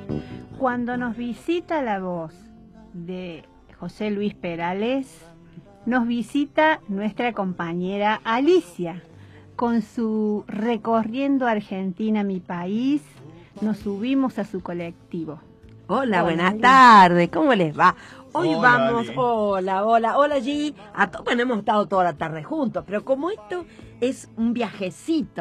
Cuando nos visita la voz de José Luis Perales, nos visita nuestra compañera Alicia. Con su Recorriendo Argentina, mi país, nos subimos a su colectivo. Hola, buenas tardes, ¿cómo les va? Hoy Hola, vamos, Ali. hola G. Bueno, hemos estado toda la tarde juntos, pero como esto es un viajecito